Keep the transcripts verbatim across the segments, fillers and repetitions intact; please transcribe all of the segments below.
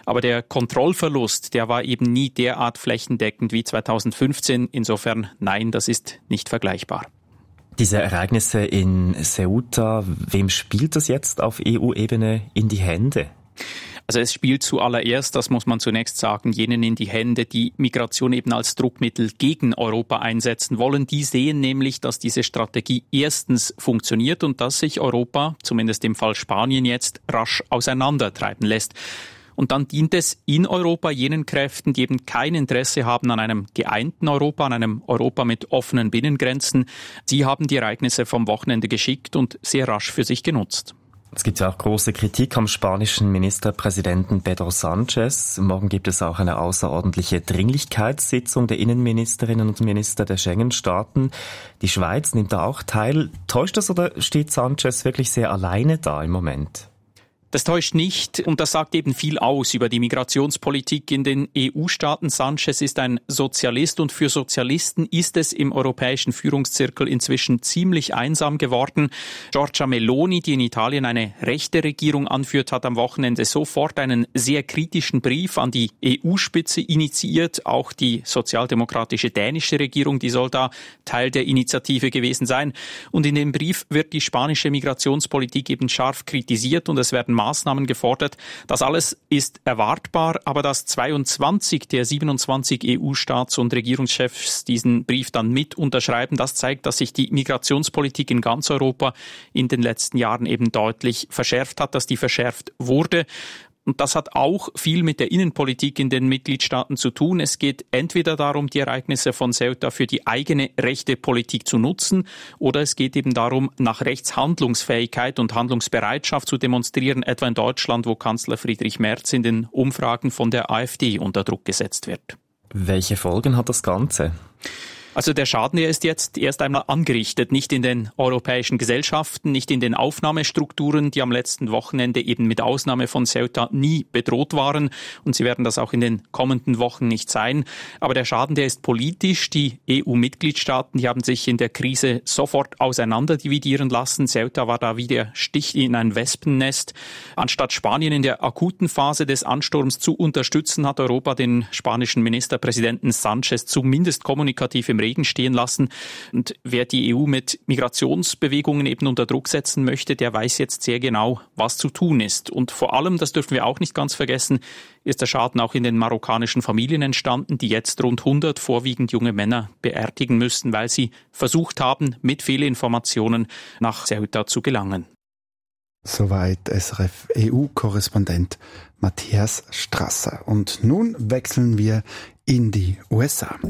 Aber der Kontrollverlust, der war eben nie derart flächendeckend wie zweitausendfünfzehn. Insofern, nein, das ist nicht vergleichbar. Diese Ereignisse in Ceuta, wem spielt das jetzt auf E U-Ebene in die Hände? Also es spielt zuallererst, das muss man zunächst sagen, jenen in die Hände, die Migration eben als Druckmittel gegen Europa einsetzen wollen. Die sehen nämlich, dass diese Strategie erstens funktioniert und dass sich Europa, zumindest im Fall Spanien jetzt, rasch auseinandertreiben lässt. Und dann dient es in Europa jenen Kräften, die eben kein Interesse haben an einem geeinten Europa, an einem Europa mit offenen Binnengrenzen. Sie haben die Ereignisse vom Wochenende geschickt und sehr rasch für sich genutzt. Es gibt ja auch große Kritik am spanischen Ministerpräsidenten Pedro Sánchez. Morgen gibt es auch eine außerordentliche Dringlichkeitssitzung der Innenministerinnen und Minister der Schengen-Staaten. Die Schweiz nimmt da auch teil. Täuscht das oder steht Sánchez wirklich sehr alleine da im Moment? Das täuscht nicht und das sagt eben viel aus über die Migrationspolitik in den E U-Staaten. Sánchez ist ein Sozialist und für Sozialisten ist es im europäischen Führungszirkel inzwischen ziemlich einsam geworden. Giorgia Meloni, die in Italien eine rechte Regierung anführt, hat am Wochenende sofort einen sehr kritischen Brief an die E U-Spitze initiiert. Auch die sozialdemokratische dänische Regierung, die soll da Teil der Initiative gewesen sein. Und in dem Brief wird die spanische Migrationspolitik eben scharf kritisiert und es werden Maßnahmen gefordert. Das alles ist erwartbar, aber dass zweiundzwanzig der siebenundzwanzig E U-Staats- und Regierungschefs diesen Brief dann mit unterschreiben, das zeigt, dass sich die Migrationspolitik in ganz Europa in den letzten Jahren eben deutlich verschärft hat, dass die verschärft wurde. Und das hat auch viel mit der Innenpolitik in den Mitgliedstaaten zu tun. Es geht entweder darum, die Ereignisse von Ceuta für die eigene rechte Politik zu nutzen, oder es geht eben darum, nach rechts Handlungsfähigkeit und Handlungsbereitschaft zu demonstrieren, etwa in Deutschland, wo Kanzler Friedrich Merz in den Umfragen von der AfD unter Druck gesetzt wird. Welche Folgen hat das Ganze? Also der Schaden, der ist jetzt erst einmal angerichtet, nicht in den europäischen Gesellschaften, nicht in den Aufnahmestrukturen, die am letzten Wochenende eben mit Ausnahme von Ceuta nie bedroht waren und sie werden das auch in den kommenden Wochen nicht sein. Aber der Schaden, der ist politisch. Die E U-Mitgliedstaaten, die haben sich in der Krise sofort auseinanderdividieren lassen. Ceuta war da wie der Stich in ein Wespennest. Anstatt Spanien in der akuten Phase des Ansturms zu unterstützen, hat Europa den spanischen Ministerpräsidenten Sánchez zumindest kommunikativ im Regen stehen lassen. Und wer die E U mit Migrationsbewegungen eben unter Druck setzen möchte, der weiß jetzt sehr genau, was zu tun ist. Und vor allem, das dürfen wir auch nicht ganz vergessen, ist der Schaden auch in den marokkanischen Familien entstanden, die jetzt rund hundert vorwiegend junge Männer beerdigen müssten, weil sie versucht haben, mit Fehlinformationen nach Ceuta zu gelangen. Soweit S R F-E U-Korrespondent Matthias Strasser. Und nun wechseln wir in die U S A.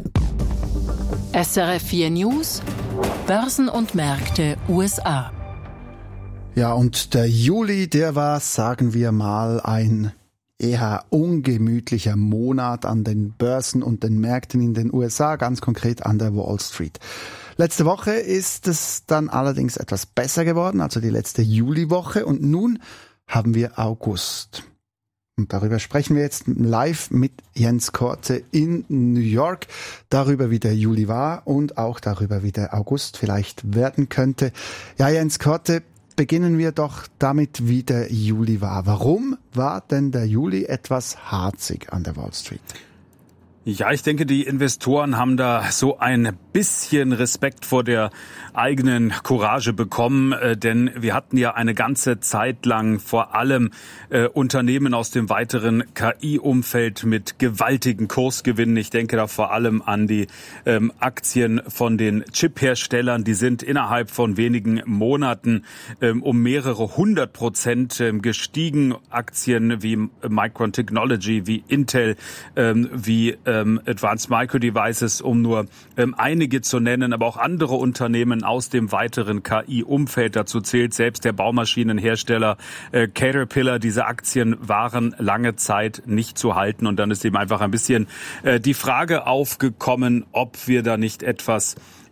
S R F vier News, Börsen und Märkte U S A. Ja, und der Juli, der war, sagen wir mal, ein eher ungemütlicher Monat an den Börsen und den Märkten in den U S A, ganz konkret an der Wall Street. Letzte Woche ist es dann allerdings etwas besser geworden, also die letzte Juliwoche, und nun haben wir August. Und darüber sprechen wir jetzt live mit Jens Korte in New York, darüber, wie der Juli war und auch darüber, wie der August vielleicht werden könnte. Ja, Jens Korte, beginnen wir doch damit, wie der Juli war. Warum war denn der Juli etwas harzig an der Wall Street? Ja, ich denke, die Investoren haben da so ein bisschen Respekt vor der eigenen Courage bekommen, äh, denn wir hatten ja eine ganze Zeit lang vor allem äh, Unternehmen aus dem weiteren K I-Umfeld mit gewaltigen Kursgewinnen. Ich denke da vor allem an die ähm, Aktien von den Chip-Herstellern. Die sind innerhalb von wenigen Monaten ähm, um mehrere hundert Prozent ähm, gestiegen. Aktien wie Micron Technology, wie Intel, ähm, wie ähm, Advanced Micro Devices, um nur ähm, einige zu nennen, aber auch andere Unternehmen aus dem weiteren K I-Umfeld. Dazu zählt selbst der Baumaschinenhersteller äh, Caterpillar. Diese Aktien waren lange Zeit nicht zu halten und dann ist eben einfach ein bisschen äh, die Frage aufgekommen, ob wir da nicht etwas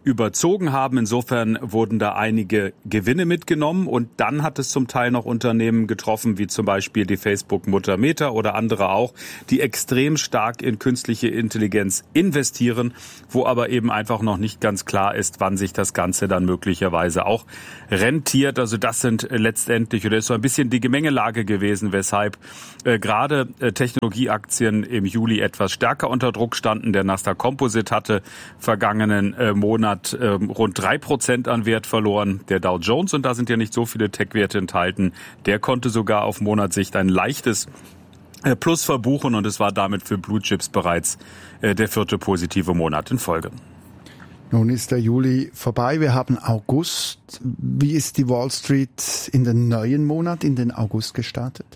überzogen haben. Insofern wurden da einige Gewinne mitgenommen und dann hat es zum Teil noch Unternehmen getroffen, wie zum Beispiel die Facebook-Mutter Meta oder andere auch, die extrem stark in künstliche Intelligenz investieren, wo aber eben einfach noch nicht ganz klar ist, wann sich das Ganze dann möglicherweise auch rentiert. Also das sind letztendlich, oder ist so ein bisschen die Gemengelage gewesen, weshalb äh, gerade äh, Technologieaktien im Juli etwas stärker unter Druck standen. Der Nasdaq Composite hatte vergangenen äh, Monat äh, rund drei Prozent an Wert verloren. Der Dow Jones, und da sind ja nicht so viele Tech-Werte enthalten, der konnte sogar auf Monatssicht ein leichtes äh, Plus verbuchen und es war damit für Blue Chips bereits äh, der vierte positive Monat in Folge. Nun ist der Juli vorbei, wir haben August. Wie ist die Wall Street in den neuen Monat, in den August gestartet?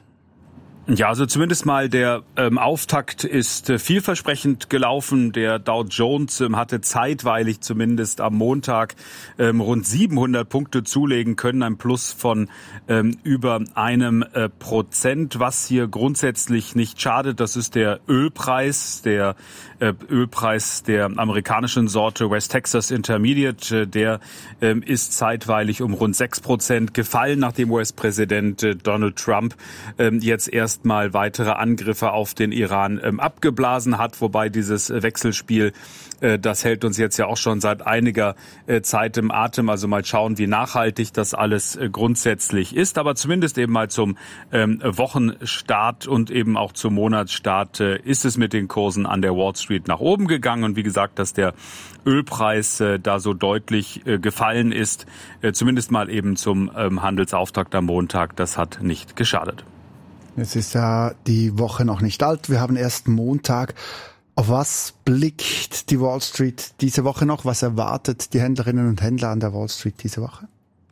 Ja, also zumindest mal der ähm, Auftakt ist äh, vielversprechend gelaufen. Der Dow Jones ähm, hatte zeitweilig zumindest am Montag ähm, rund siebenhundert Punkte zulegen können, ein Plus von ähm, über einem äh, Prozent, was hier grundsätzlich nicht schadet. Das ist der Ölpreis, der äh, Ölpreis der amerikanischen Sorte West Texas Intermediate. Äh, der äh, ist zeitweilig um rund sechs Prozent gefallen, nachdem U S-Präsident äh, Donald Trump äh, jetzt erst mal weitere Angriffe auf den Iran ähm, abgeblasen hat, wobei dieses äh, Wechselspiel, äh, das hält uns jetzt ja auch schon seit einiger äh, Zeit im Atem. Also mal schauen, wie nachhaltig das alles äh, grundsätzlich ist. Aber zumindest eben mal zum ähm, Wochenstart und eben auch zum Monatsstart äh, ist es mit den Kursen an der Wall Street nach oben gegangen. Und wie gesagt, dass der Ölpreis äh, da so deutlich äh, gefallen ist, äh, zumindest mal eben zum ähm, Handelsauftakt am Montag, das hat nicht geschadet. Jetzt ist ja die Woche noch nicht alt. Wir haben erst Montag. Auf was blickt die Wall Street diese Woche noch? Was erwartet die Händlerinnen und Händler an der Wall Street diese Woche?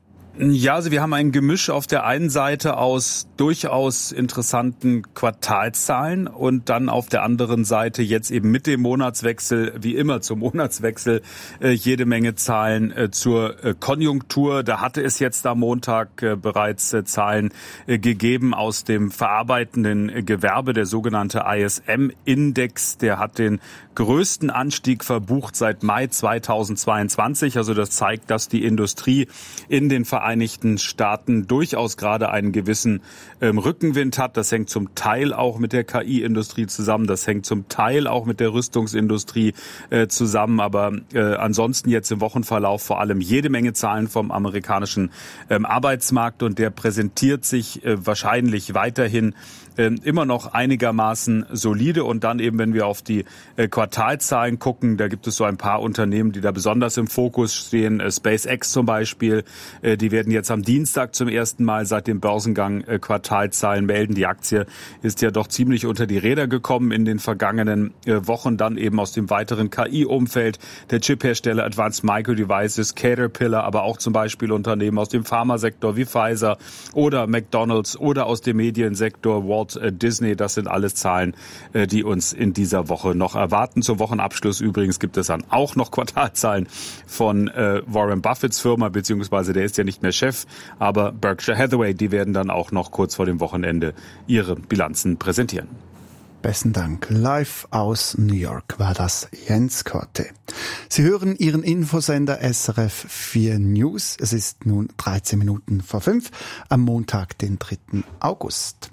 Ja, also wir haben ein Gemisch auf der einen Seite aus durchaus interessanten Quartalszahlen und dann auf der anderen Seite jetzt eben mit dem Monatswechsel, wie immer zum Monatswechsel, äh, jede Menge Zahlen äh, zur äh, Konjunktur. Da hatte es jetzt am Montag äh, bereits äh, Zahlen äh, gegeben aus dem verarbeitenden äh, Gewerbe, der sogenannte I S M-Index. Der hat den größten Anstieg verbucht seit Mai zweitausendzweiundzwanzig. Also das zeigt, dass die Industrie in den Vereinigten Staaten durchaus gerade einen gewissen ähm, Rückenwind hat. Das hängt zum Teil auch mit der K I-Industrie zusammen. Das hängt zum Teil auch mit der Rüstungsindustrie äh, zusammen. Aber äh, ansonsten jetzt im Wochenverlauf vor allem jede Menge Zahlen vom amerikanischen ähm, Arbeitsmarkt. Und der präsentiert sich äh, wahrscheinlich weiterhin äh, immer noch einigermaßen solide. Und dann eben, wenn wir auf die äh, Quartalzahlen gucken, da gibt es so ein paar Unternehmen, die da besonders im Fokus stehen. Äh, SpaceX zum Beispiel, äh, die werden jetzt am Dienstag zum ersten Mal seit dem Börsengang äh, Quartalzahlen melden. Die Aktie ist ja doch ziemlich unter die Räder gekommen in den vergangenen äh, Wochen. Dann eben aus dem weiteren K I-Umfeld der Chiphersteller Advanced Micro Devices, Caterpillar, aber auch zum Beispiel Unternehmen aus dem Pharmasektor wie Pfizer oder McDonald's oder aus dem Mediensektor Walt äh, Disney. Das sind alles Zahlen, äh, die uns in dieser Woche noch erwarten. Zum Wochenabschluss übrigens gibt es dann auch noch Quartalzahlen von äh, Warren Buffetts Firma, beziehungsweise der ist ja nicht mehr Chef, aber Berkshire Hathaway, die werden dann auch noch kurz vor dem Wochenende ihre Bilanzen präsentieren. Besten Dank. Live aus New York war das Jens Korte. Sie hören Ihren Infosender S R F vier News. Es ist nun dreizehn Minuten vor fünf am Montag, den dritten August.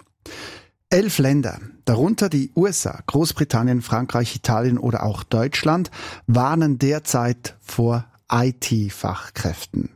Elf Länder, darunter die U S A, Großbritannien, Frankreich, Italien oder auch Deutschland, warnen derzeit vor I T-Fachkräften.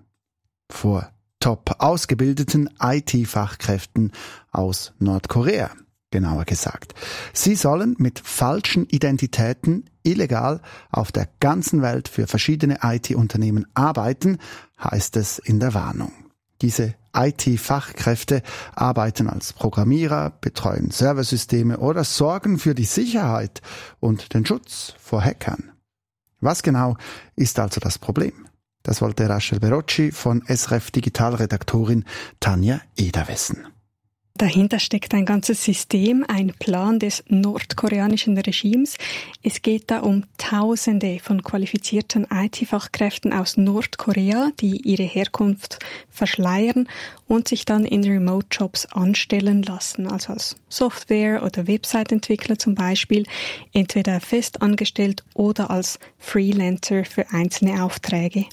Vor top ausgebildeten I T-Fachkräften aus Nordkorea, genauer gesagt. Sie sollen mit falschen Identitäten illegal auf der ganzen Welt für verschiedene I T-Unternehmen arbeiten, heißt es in der Warnung. Diese I T-Fachkräfte arbeiten als Programmierer, betreuen Serversysteme oder sorgen für die Sicherheit und den Schutz vor Hackern. Was genau ist also das Problem? Das wollte Rachel Berocci von S R F Digitalredaktorin Tanja Eder wissen. Dahinter steckt ein ganzes System, ein Plan des nordkoreanischen Regimes. Es geht da um Tausende von qualifizierten I T-Fachkräften aus Nordkorea, die ihre Herkunft verschleiern und sich dann in Remote-Jobs anstellen lassen, also als Software- oder Website-Entwickler zum Beispiel, entweder fest angestellt oder als Freelancer für einzelne Aufträge.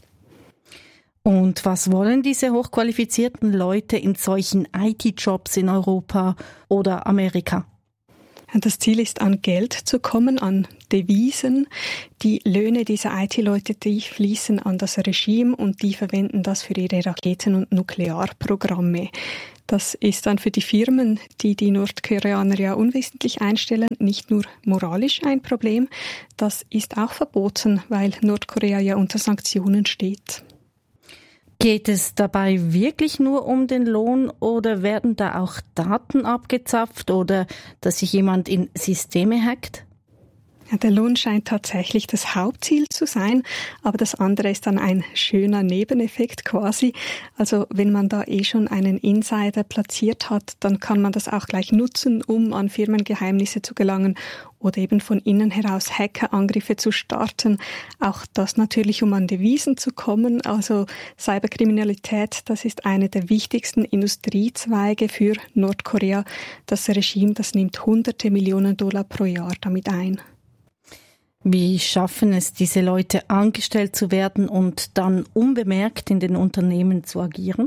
Und was wollen diese hochqualifizierten Leute in solchen I T-Jobs in Europa oder Amerika? Das Ziel ist, an Geld zu kommen, an Devisen. Die Löhne dieser I T-Leute, die fließen an das Regime und die verwenden das für ihre Raketen- und Nuklearprogramme. Das ist dann für die Firmen, die die Nordkoreaner ja unwissentlich einstellen, nicht nur moralisch ein Problem, das ist auch verboten, weil Nordkorea ja unter Sanktionen steht. Geht es dabei wirklich nur um den Lohn oder werden da auch Daten abgezapft oder dass sich jemand in Systeme hackt? Ja, der Lohn scheint tatsächlich das Hauptziel zu sein, aber das andere ist dann ein schöner Nebeneffekt quasi. Also wenn man da eh schon einen Insider platziert hat, dann kann man das auch gleich nutzen, um an Firmengeheimnisse zu gelangen oder eben von innen heraus Hackerangriffe zu starten. Auch das natürlich, um an Devisen zu kommen. Also Cyberkriminalität, das ist eine der wichtigsten Industriezweige für Nordkorea. Das Regime, das nimmt hunderte Millionen Dollar pro Jahr damit ein. Wie schaffen es diese Leute, angestellt zu werden und dann unbemerkt in den Unternehmen zu agieren?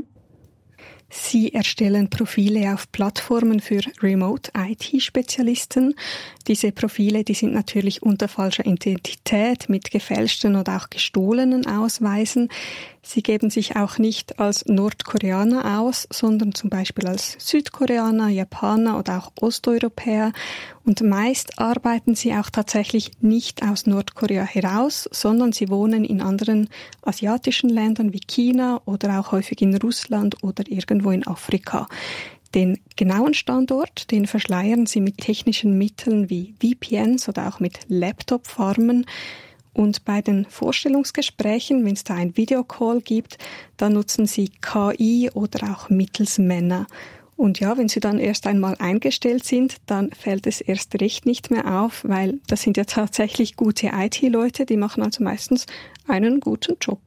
Sie erstellen Profile auf Plattformen für Remote-I T-Spezialisten. Diese Profile, die sind natürlich unter falscher Identität mit gefälschten oder auch gestohlenen Ausweisen. Sie geben sich auch nicht als Nordkoreaner aus, sondern zum Beispiel als Südkoreaner, Japaner oder auch Osteuropäer. Und meist arbeiten sie auch tatsächlich nicht aus Nordkorea heraus, sondern sie wohnen in anderen asiatischen Ländern wie China oder auch häufig in Russland oder irgendwo in Afrika. Den genauen Standort, den verschleiern sie mit technischen Mitteln wie V P Ns oder auch mit Laptop-Farmen. Und bei den Vorstellungsgesprächen, wenn es da ein Videocall gibt, dann nutzen sie K I oder auch Mittelsmänner. Und ja, wenn sie dann erst einmal eingestellt sind, dann fällt es erst recht nicht mehr auf, weil das sind ja tatsächlich gute I T-Leute, die machen also meistens einen guten Job.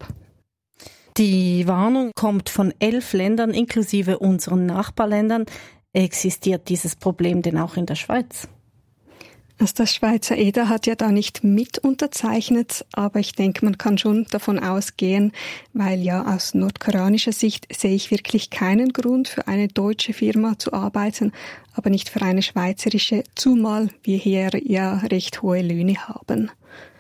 Die Warnung kommt von elf Ländern inklusive unseren Nachbarländern. Existiert dieses Problem denn auch in der Schweiz? Also das Schweizer E D A hat ja da nicht mit unterzeichnet, aber ich denke, man kann schon davon ausgehen, weil ja aus nordkoreanischer Sicht sehe ich wirklich keinen Grund für eine deutsche Firma zu arbeiten, aber nicht für eine schweizerische, zumal wir hier ja recht hohe Löhne haben.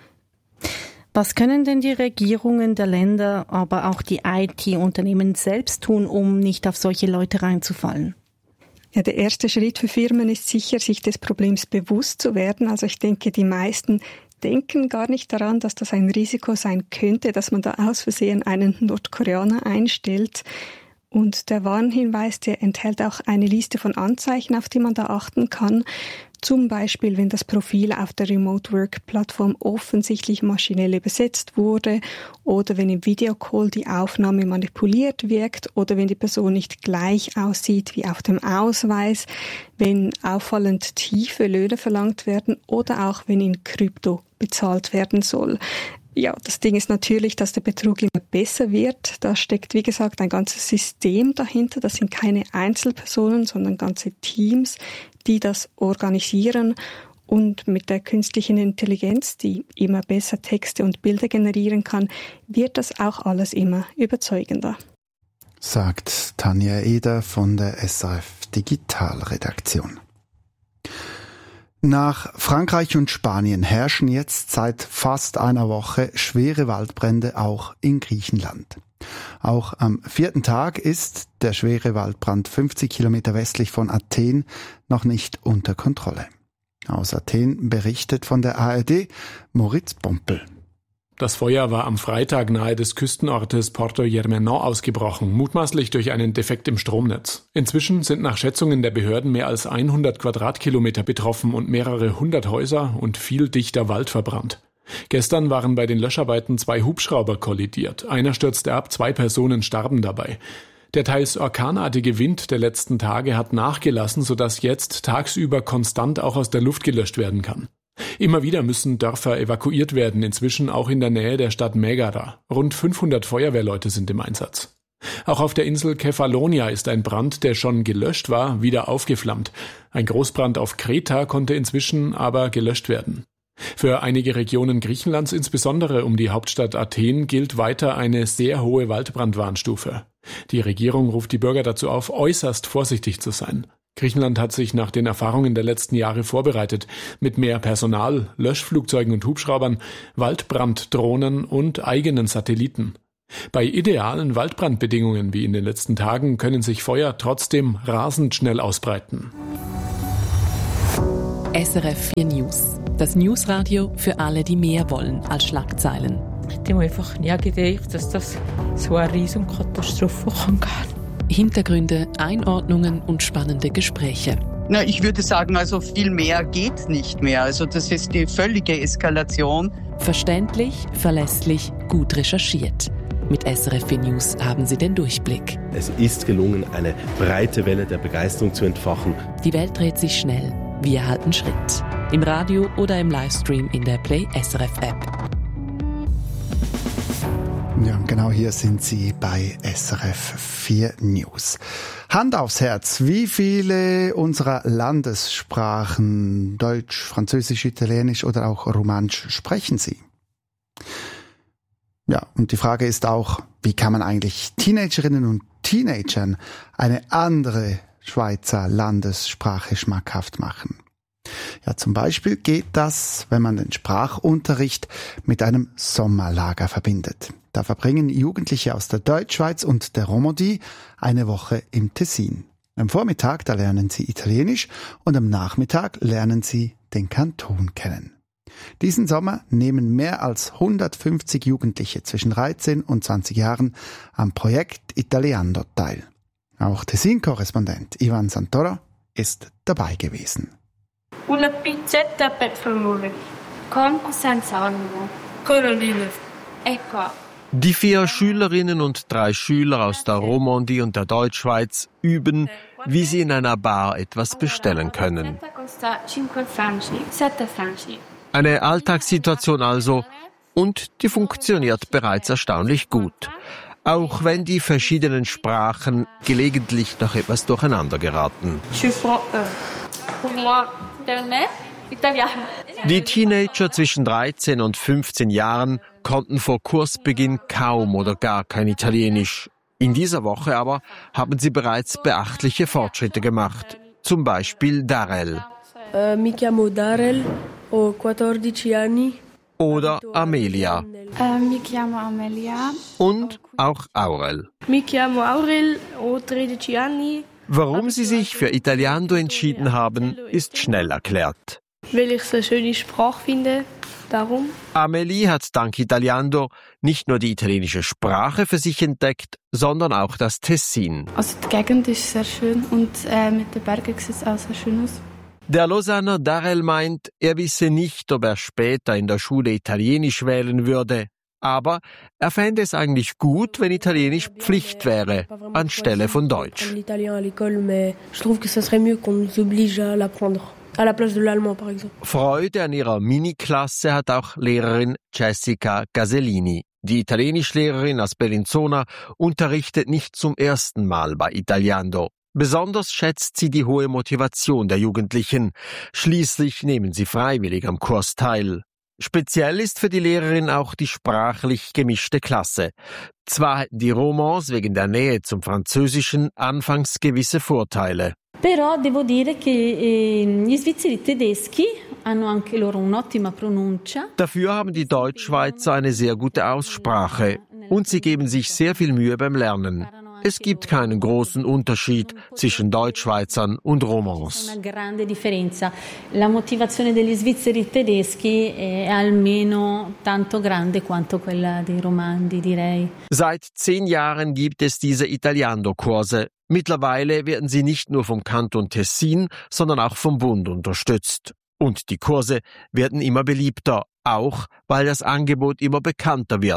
Was können denn die Regierungen der Länder, aber auch die I T-Unternehmen selbst tun, um nicht auf solche Leute reinzufallen? Ja, der erste Schritt für Firmen ist sicher, sich des Problems bewusst zu werden. Also ich denke, die meisten denken gar nicht daran, dass das ein Risiko sein könnte, dass man da aus Versehen einen Nordkoreaner einstellt. Und der Warnhinweis, der enthält auch eine Liste von Anzeichen, auf die man da achten kann. Zum Beispiel, wenn das Profil auf der Remote-Work-Plattform offensichtlich maschinell übersetzt wurde oder wenn im Videocall die Aufnahme manipuliert wirkt oder wenn die Person nicht gleich aussieht wie auf dem Ausweis, wenn auffallend tiefe Löhne verlangt werden oder auch wenn in Krypto bezahlt werden soll. Ja, das Ding ist natürlich, dass der Betrug immer besser wird. Da steckt, wie gesagt, ein ganzes System dahinter. Das sind keine Einzelpersonen, sondern ganze Teams, die das organisieren. Und mit der künstlichen Intelligenz, die immer besser Texte und Bilder generieren kann, wird das auch alles immer überzeugender. Sagt Tanja Eder von der S R F Digitalredaktion. Nach Frankreich und Spanien herrschen jetzt seit fast einer Woche schwere Waldbrände auch in Griechenland. Auch am vierten Tag ist der schwere Waldbrand fünfzig Kilometer westlich von Athen noch nicht unter Kontrolle. Aus Athen berichtet von der A R D Moritz Pompel. Das Feuer war am Freitag nahe des Küstenortes Porto Germenon ausgebrochen, mutmaßlich durch einen Defekt im Stromnetz. Inzwischen sind nach Schätzungen der Behörden mehr als hundert Quadratkilometer betroffen und mehrere hundert Häuser und viel dichter Wald verbrannt. Gestern waren bei den Löscharbeiten zwei Hubschrauber kollidiert. Einer stürzte ab, zwei Personen starben dabei. Der teils orkanartige Wind der letzten Tage hat nachgelassen, sodass jetzt tagsüber konstant auch aus der Luft gelöscht werden kann. Immer wieder müssen Dörfer evakuiert werden, inzwischen auch in der Nähe der Stadt Megara. Rund fünfhundert Feuerwehrleute sind im Einsatz. Auch auf der Insel Kefalonia ist ein Brand, der schon gelöscht war, wieder aufgeflammt. Ein Großbrand auf Kreta konnte inzwischen aber gelöscht werden. Für einige Regionen Griechenlands, insbesondere um die Hauptstadt Athen, gilt weiter eine sehr hohe Waldbrandwarnstufe. Die Regierung ruft die Bürger dazu auf, äußerst vorsichtig zu sein. Griechenland hat sich nach den Erfahrungen der letzten Jahre vorbereitet, mit mehr Personal, Löschflugzeugen und Hubschraubern, Waldbranddrohnen und eigenen Satelliten. Bei idealen Waldbrandbedingungen wie in den letzten Tagen können sich Feuer trotzdem rasend schnell ausbreiten. S R F vier News. Das Newsradio für alle, die mehr wollen als Schlagzeilen. Ich hätte mir einfach nie gedacht, dass das so eine Riesenkatastrophe kann gehen. Hintergründe, Einordnungen und spannende Gespräche. Na, ich würde sagen, also viel mehr geht nicht mehr. Also das ist die völlige Eskalation. Verständlich, verlässlich, gut recherchiert. Mit S R F vier News haben Sie den Durchblick. Es ist gelungen, eine breite Welle der Begeisterung zu entfachen. Die Welt dreht sich schnell. Wir halten Schritt. Im Radio oder im Livestream in der Play S R F App. Ja, genau hier sind Sie bei S R F vier News. Hand aufs Herz, wie viele unserer Landessprachen, Deutsch, Französisch, Italienisch oder auch Romanisch, sprechen Sie? Ja, und die Frage ist auch, wie kann man eigentlich Teenagerinnen und Teenagern eine andere Schweizer Landessprache schmackhaft machen? Ja, zum Beispiel geht das, wenn man den Sprachunterricht mit einem Sommerlager verbindet. Da verbringen Jugendliche aus der Deutschschweiz und der Romandie eine Woche im Tessin. Am Vormittag, da lernen sie Italienisch und am Nachmittag lernen sie den Kanton kennen. Diesen Sommer nehmen mehr als hundertfünfzig Jugendliche zwischen dreizehn und zwanzig Jahren am Projekt Italiando teil. Auch Tessin-Korrespondent Ivan Santoro ist dabei gewesen. Una pizzetta per favore, con senza olio. Caroline. Ecco. Die vier Schülerinnen und drei Schüler aus der Romandie und der Deutschschweiz üben, wie sie in einer Bar etwas bestellen können. Eine Alltagssituation also, und die funktioniert bereits erstaunlich gut. Auch wenn die verschiedenen Sprachen gelegentlich noch etwas durcheinander geraten. Die Teenager zwischen dreizehn und fünfzehn Jahren konnten vor Kursbeginn kaum oder gar kein Italienisch. In dieser Woche aber haben sie bereits beachtliche Fortschritte gemacht. Zum Beispiel Darel. Uh, mi chiamo Darel, ho quattordici anni. Oder Amelia. Uh, mi chiamo Amelia. Und auch Aurel. Mi chiamo Aurel, ho tredici anni. Warum sie sich für Italiando entschieden haben, ist schnell erklärt. Weil ich es eine schöne Sprache finde, darum. Amelie hat dank Italiando nicht nur die italienische Sprache für sich entdeckt, sondern auch das Tessin. Also die Gegend ist sehr schön und äh, mit den Bergen sieht es auch sehr schön aus. Der Lausanner Darel meint, er wisse nicht, ob er später in der Schule Italienisch wählen würde. Aber er fände es eigentlich gut, wenn Italienisch Pflicht wäre, anstelle von Deutsch. Freude an ihrer Mini-Klasse hat auch Lehrerin Jessica Gasellini. Die Italienischlehrerin aus Bellinzona unterrichtet nicht zum ersten Mal bei Italiando. Besonders schätzt sie die hohe Motivation der Jugendlichen. Schließlich nehmen sie freiwillig am Kurs teil. Speziell ist für die Lehrerin auch die sprachlich gemischte Klasse. Zwar hätten die Romans wegen der Nähe zum Französischen anfangs gewisse Vorteile. Però devo dire che gli svizzeri tedeschi hanno anche loro un'ottima pronuncia. Dafür haben die Deutschschweizer eine sehr gute Aussprache und sie geben sich sehr viel Mühe beim Lernen. Es gibt keinen großen Unterschied zwischen Deutschschweizern und Romans. Una grande differenza. La motivazione degli svizzeri tedeschi è almeno tanto grande quanto quella dei romandi, direi. Seit zehn Jahren gibt es diese Italiando-Kurse. Mittlerweile werden sie nicht nur vom Kanton Tessin, sondern auch vom Bund unterstützt. Und die Kurse werden immer beliebter, auch weil das Angebot immer bekannter wird.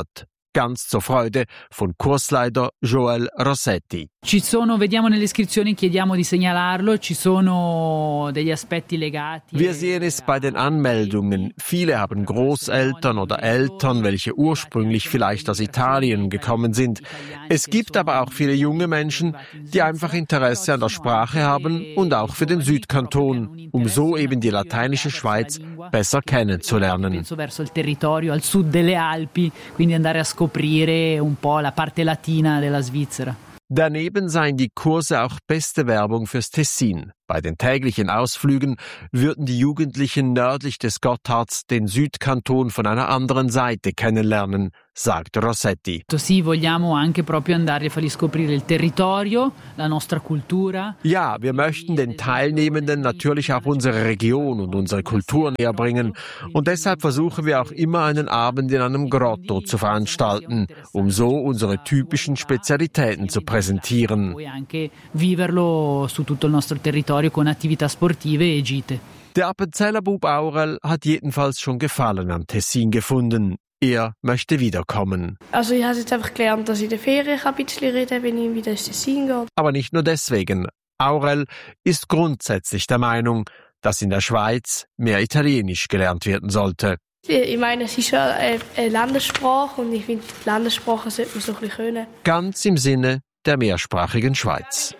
Ganz zur Freude von Kursleiter Joel Rossetti. Ci sono, vediamo nelle iscrizioni, chiediamo di segnalarlo, ci sono degli aspetti legati. Wir sehen es bei den Anmeldungen. Viele haben Großeltern oder Eltern, welche ursprünglich vielleicht aus Italien gekommen sind. Es gibt aber auch viele junge Menschen, die einfach Interesse an der Sprache haben und auch für den Südkanton, um so eben die lateinische Schweiz besser kennenzulernen. Penso verso il territorio al sud delle Alpi, quindi andare a scoprire un po' la parte latina della Svizzera. Daneben seien die Kurse auch beste Werbung fürs Tessin. Bei den täglichen Ausflügen würden die Jugendlichen nördlich des Gotthards den Südkanton von einer anderen Seite kennenlernen, sagt Rossetti. Sì, vogliamo anche proprio andare a fargli scoprire il territorio, la nostra cultura. Ja, wir möchten den Teilnehmenden natürlich auch unsere Region und unsere Kultur näher bringen. Und deshalb versuchen wir auch immer einen Abend in einem Grotto zu veranstalten, um so unsere typischen Spezialitäten zu präsentieren. Poi anche viverlo su tutto il nostro territorio con attività sportive e gite. Der Appenzeller Bub Aurel hat jedenfalls schon Gefallen am Tessin gefunden. Er möchte wiederkommen. Also ich habe jetzt einfach gelernt, dass ich in der Ferien ein bisschen reden kann, wenn ich wieder ins Tessin gehe. Aber nicht nur deswegen. Aurel ist grundsätzlich der Meinung, dass in der Schweiz mehr Italienisch gelernt werden sollte. Ich meine, es ist ja eine Landessprache und ich finde, die Landessprache sollte man so ein bisschen können. Ganz im Sinne der mehrsprachigen Schweiz.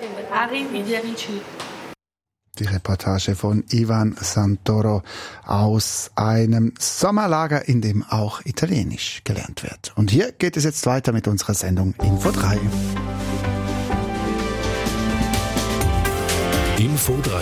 Die Reportage von Ivan Santoro aus einem Sommerlager, in dem auch Italienisch gelernt wird. Und hier geht es jetzt weiter mit unserer Sendung Info drei. Info drei.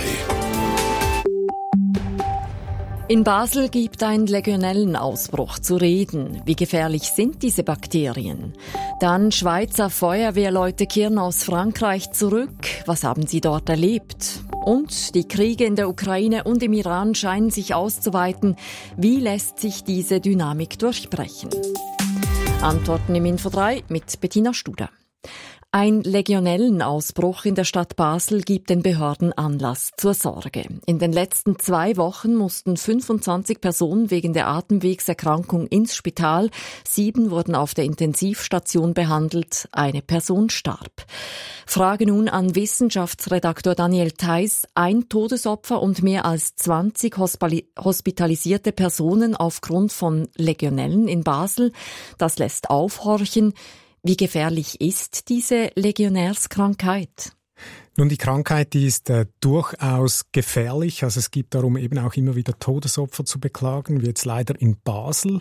In Basel gibt ein Legionellenausbruch zu reden. Wie gefährlich sind diese Bakterien? Dann Schweizer Feuerwehrleute kehren aus Frankreich zurück. Was haben sie dort erlebt? Und die Kriege in der Ukraine und im Iran scheinen sich auszuweiten. Wie lässt sich diese Dynamik durchbrechen? Antworten im Info drei mit Bettina Studer. Ein Legionellenausbruch in der Stadt Basel gibt den Behörden Anlass zur Sorge. In den letzten zwei Wochen mussten fünfundzwanzig Personen wegen der Atemwegserkrankung ins Spital. Sieben wurden auf der Intensivstation behandelt. Eine Person starb. Frage nun an Wissenschaftsredaktor Daniel Theiss. Ein Todesopfer und mehr als zwanzig hospitalisierte Personen aufgrund von Legionellen in Basel. Das lässt aufhorchen. Wie gefährlich ist diese Legionärskrankheit? Nun, die Krankheit, die ist äh, durchaus gefährlich. Also es gibt darum eben auch immer wieder Todesopfer zu beklagen, wie jetzt leider in Basel.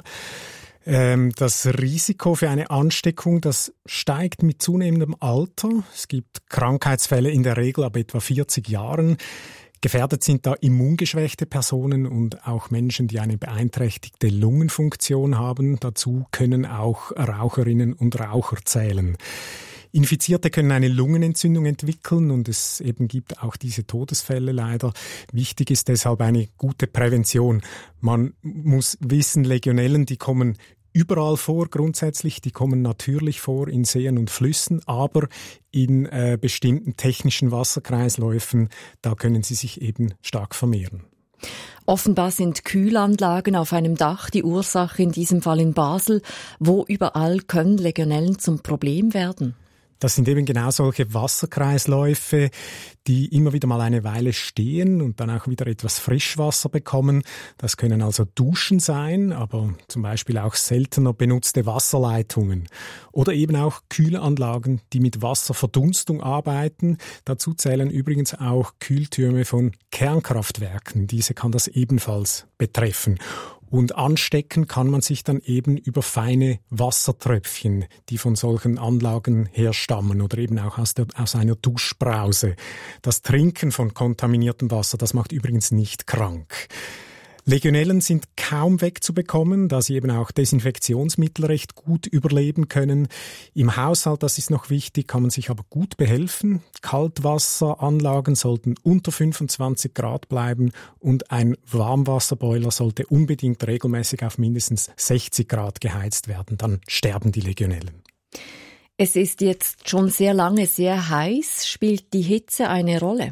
Ähm, das Risiko für eine Ansteckung, das steigt mit zunehmendem Alter. Es gibt Krankheitsfälle in der Regel ab etwa vierzig Jahren. Gefährdet sind da immungeschwächte Personen und auch Menschen, die eine beeinträchtigte Lungenfunktion haben. Dazu können auch Raucherinnen und Raucher zählen. Infizierte können eine Lungenentzündung entwickeln und es eben gibt auch diese Todesfälle leider. Wichtig ist deshalb eine gute Prävention. Man muss wissen, Legionellen, die kommen überall vor, grundsätzlich, die kommen natürlich vor in Seen und Flüssen, aber in äh, bestimmten technischen Wasserkreisläufen, da können sie sich eben stark vermehren. Offenbar sind Kühlanlagen auf einem Dach die Ursache, in diesem Fall in Basel. Wo überall können Legionellen zum Problem werden? Das sind eben genau solche Wasserkreisläufe, die immer wieder mal eine Weile stehen und dann auch wieder etwas Frischwasser bekommen. Das können also Duschen sein, aber zum Beispiel auch seltener benutzte Wasserleitungen. Oder eben auch Kühlanlagen, die mit Wasserverdunstung arbeiten. Dazu zählen übrigens auch Kühltürme von Kernkraftwerken. Diese kann das ebenfalls betreffen. Und anstecken kann man sich dann eben über feine Wassertröpfchen, die von solchen Anlagen herstammen oder eben auch aus, der, aus einer Duschbrause. Das Trinken von kontaminiertem Wasser, das macht übrigens nicht krank. Legionellen sind kaum wegzubekommen, da sie eben auch Desinfektionsmittel recht gut überleben können. Im Haushalt, das ist noch wichtig, kann man sich aber gut behelfen. Kaltwasseranlagen sollten unter fünfundzwanzig Grad bleiben und ein Warmwasserboiler sollte unbedingt regelmäßig auf mindestens sechzig Grad geheizt werden. Dann sterben die Legionellen. Es ist jetzt schon sehr lange sehr heiß. Spielt die Hitze eine Rolle?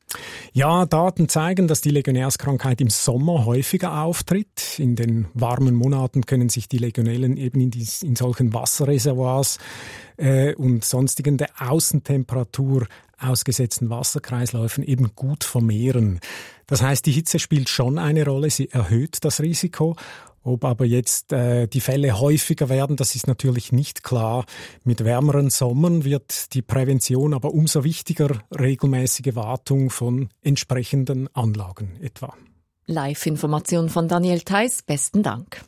Ja, Daten zeigen, dass die Legionärskrankheit im Sommer häufiger auftritt. In den warmen Monaten können sich die Legionellen eben in, dies, in solchen Wasserreservoirs äh, und sonstigen der Außentemperatur ausgesetzten Wasserkreisläufen eben gut vermehren. Das heißt, die Hitze spielt schon eine Rolle, sie erhöht das Risiko. Ob aber jetzt äh, die Fälle häufiger werden, das ist natürlich nicht klar. Mit wärmeren Sommern wird die Prävention aber umso wichtiger, regelmäßige Wartung von entsprechenden Anlagen etwa. Live-Information von Daniel Theiss, besten Dank.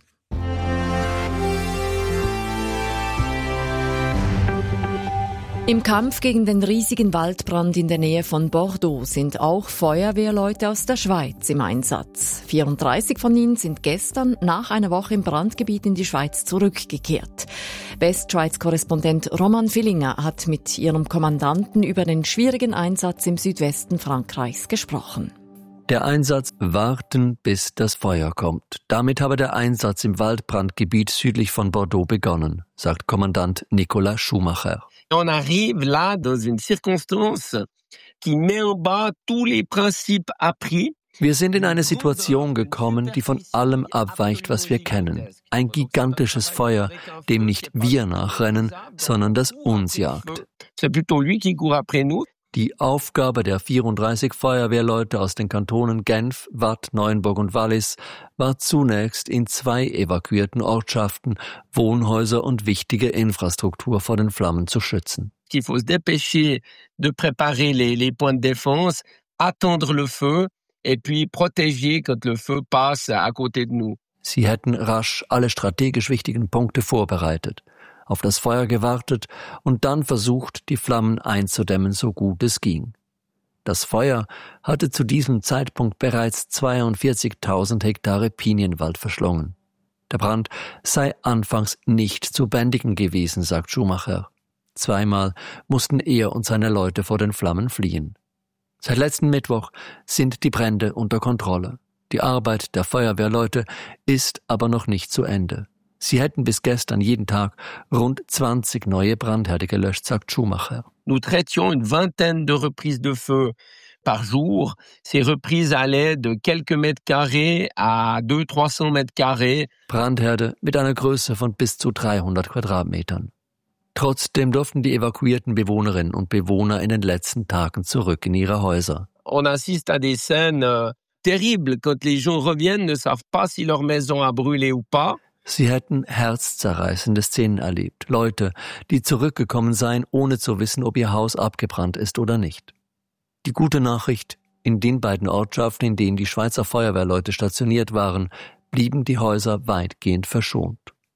Im Kampf gegen den riesigen Waldbrand in der Nähe von Bordeaux sind auch Feuerwehrleute aus der Schweiz im Einsatz. vierunddreißig von ihnen sind gestern nach einer Woche im Brandgebiet in die Schweiz zurückgekehrt. Westschweiz-Korrespondent Roman Villinger hat mit ihrem Kommandanten über den schwierigen Einsatz im Südwesten Frankreichs gesprochen. Der Einsatz warten, bis das Feuer kommt. Damit habe der Einsatz im Waldbrandgebiet südlich von Bordeaux begonnen, sagt Kommandant Nicolas Schumacher. On arrive là dans une circonstance qui met en bas tous les principes appris. Wir sind in eine Situation gekommen, die von allem abweicht, was wir kennen. Ein gigantisches Feuer, dem nicht wir nachrennen, sondern das uns jagt. C'est plutôt lui qui court après nous. Die Aufgabe der vierunddreißig Feuerwehrleute aus den Kantonen Genf, Waadt, Neuenburg und Wallis war zunächst in zwei evakuierten Ortschaften Wohnhäuser und wichtige Infrastruktur vor den Flammen zu schützen. Il faut se dépêcher de préparer les, les points de défense, attendre le feu et puis protéger quand le feu passe à côté de nous. Sie hätten rasch alle strategisch wichtigen Punkte vorbereitet, auf das Feuer gewartet und dann versucht, die Flammen einzudämmen, so gut es ging. Das Feuer hatte zu diesem Zeitpunkt bereits zweiundvierzigtausend Hektare Pinienwald verschlungen. Der Brand sei anfangs nicht zu bändigen gewesen, sagt Schumacher. Zweimal mussten er und seine Leute vor den Flammen fliehen. Seit letzten Mittwoch sind die Brände unter Kontrolle. Die Arbeit der Feuerwehrleute ist aber noch nicht zu Ende. Sie hätten bis gestern jeden Tag rund zwanzig neue Brandherde gelöscht, sagt Schumacher. Nous traitions une vingtaine de reprises de feu par jour. Ces reprises allaient de quelques mètres carrés à deux, trois cents mètres carrés. Brandherde mit einer Größe von bis zu dreihundert Quadratmetern. Trotzdem durften die evakuierten Bewohnerinnen und Bewohner in den letzten Tagen zurück in ihre Häuser. On assiste à des scènes euh, terribles quand les gens reviennent, ne savent pas si leur maison a brûlé ou pas. Sie hätten herzzerreißende Szenen erlebt. Leute, die zurückgekommen seien, ohne zu wissen, ob ihr Haus abgebrannt ist oder nicht. Die gute Nachricht, in den beiden Ortschaften, in denen die Schweizer Feuerwehrleute stationiert waren, blieben die Häuser weitgehend verschont.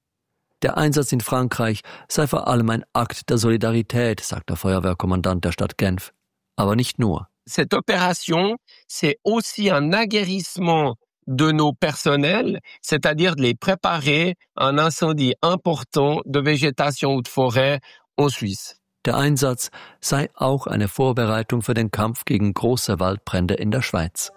Der Einsatz in Frankreich sei vor allem ein Akt der Solidarität, sagt der Feuerwehrkommandant der Stadt Genf. Aber nicht nur. Cette opération, c'est aussi un aguerrissement de nos personnels, c'est-à-dire de les préparer à un incendie important de végétation ou de forêt en Suisse. Der Einsatz sei auch eine Vorbereitung für den Kampf gegen große Waldbrände in der Schweiz.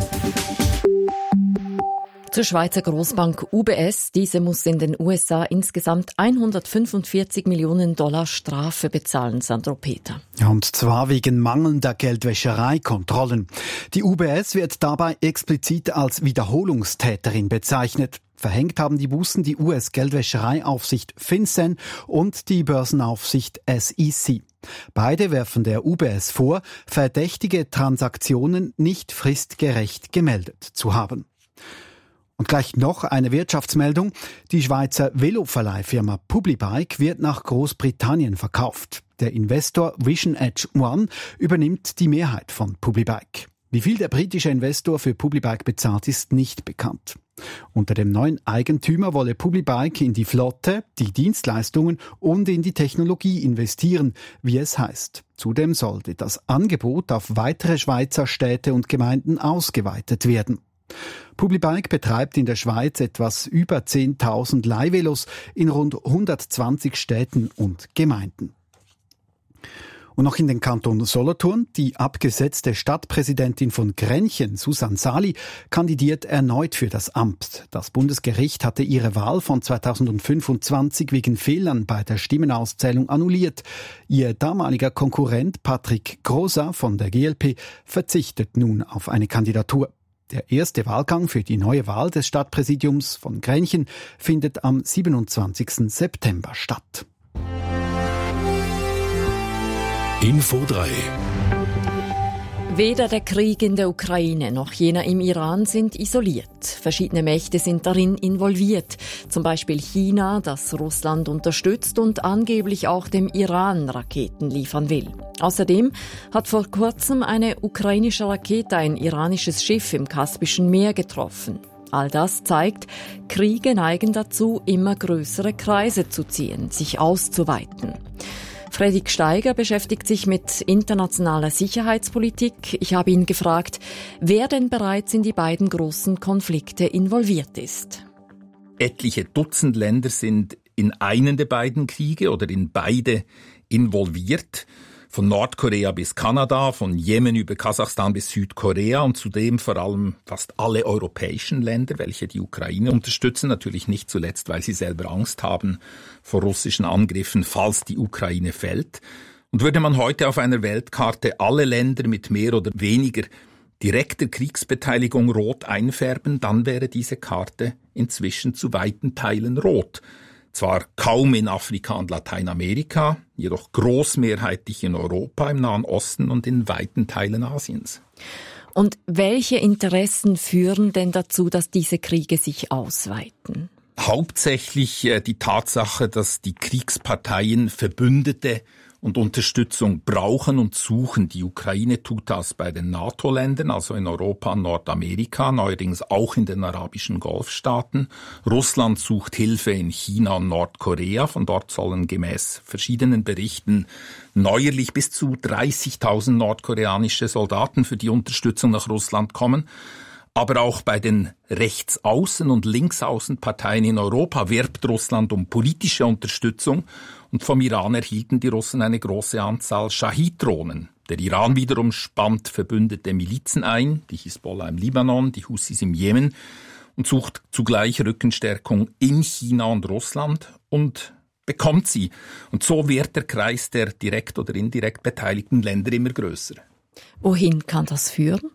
Zur Schweizer Großbank U B S. Diese muss in den U S A insgesamt hundertfünfundvierzig Millionen Dollar Strafe bezahlen, Sandro Peter. Ja, und zwar wegen mangelnder Geldwäschereikontrollen. Die U B S wird dabei explizit als Wiederholungstäterin bezeichnet. Verhängt haben die Bußen die U S-Geldwäschereiaufsicht FinCEN und die Börsenaufsicht S E C. Beide werfen der U B S vor, verdächtige Transaktionen nicht fristgerecht gemeldet zu haben. Und gleich noch eine Wirtschaftsmeldung. Die Schweizer Veloverleihfirma Publibike wird nach Großbritannien verkauft. Der Investor Vision Edge One übernimmt die Mehrheit von Publibike. Wie viel der britische Investor für Publibike bezahlt, ist nicht bekannt. Unter dem neuen Eigentümer wolle Publibike in die Flotte, die Dienstleistungen und in die Technologie investieren, wie es heißt. Zudem sollte das Angebot auf weitere Schweizer Städte und Gemeinden ausgeweitet werden. Publibike betreibt in der Schweiz etwas über zehntausend Leihvelos in rund hundertzwanzig Städten und Gemeinden. Und noch in den Kanton Solothurn. Die abgesetzte Stadtpräsidentin von Grenchen, Susanne Sali, kandidiert erneut für das Amt. Das Bundesgericht hatte ihre Wahl von zweitausendfünfundzwanzig wegen Fehlern bei der Stimmenauszählung annulliert. Ihr damaliger Konkurrent Patrick Grosa von der G L P verzichtet nun auf eine Kandidatur. Der erste Wahlgang für die neue Wahl des Stadtpräsidiums von Grenchen findet am siebenundzwanzigsten September statt. Info drei. Weder der Krieg in der Ukraine noch jener im Iran sind isoliert. Verschiedene Mächte sind darin involviert. Zum Beispiel China, das Russland unterstützt und angeblich auch dem Iran Raketen liefern will. Außerdem hat vor kurzem eine ukrainische Rakete ein iranisches Schiff im Kaspischen Meer getroffen. All das zeigt, Kriege neigen dazu, immer größere Kreise zu ziehen, sich auszuweiten. Fredrik Steiger beschäftigt sich mit internationaler Sicherheitspolitik. Ich habe ihn gefragt, wer denn bereits in die beiden großen Konflikte involviert ist. Etliche Dutzend Länder sind in einen der beiden Kriege oder in beide involviert. Von Nordkorea bis Kanada, von Jemen über Kasachstan bis Südkorea und zudem vor allem fast alle europäischen Länder, welche die Ukraine unterstützen. Natürlich nicht zuletzt, weil sie selber Angst haben vor russischen Angriffen, falls die Ukraine fällt. Und würde man heute auf einer Weltkarte alle Länder mit mehr oder weniger direkter Kriegsbeteiligung rot einfärben, dann wäre diese Karte inzwischen zu weiten Teilen rot. Zwar kaum in Afrika und Lateinamerika, jedoch großmehrheitlich in Europa, im Nahen Osten und in weiten Teilen Asiens. Und welche Interessen führen denn dazu, dass diese Kriege sich ausweiten? Hauptsächlich äh, die Tatsache, dass die Kriegsparteien Verbündete und Unterstützung brauchen und suchen. Die Ukraine tut das bei den NATO-Ländern, also in Europa und Nordamerika, neuerdings auch in den arabischen Golfstaaten. Russland sucht Hilfe in China und Nordkorea. Von dort sollen gemäß verschiedenen Berichten neuerlich bis zu dreißigtausend nordkoreanische Soldaten für die Unterstützung nach Russland kommen. Aber auch bei den Rechtsaußen- und Linksaußenparteien in Europa wirbt Russland um politische Unterstützung und vom Iran erhielten die Russen eine große Anzahl Schahid-Drohnen. Der Iran wiederum spannt verbündete Milizen ein, die Hisbollah im Libanon, die Houthis im Jemen und sucht zugleich Rückenstärkung in China und Russland und bekommt sie. Und so wird der Kreis der direkt oder indirekt beteiligten Länder immer größer. Wohin kann das führen?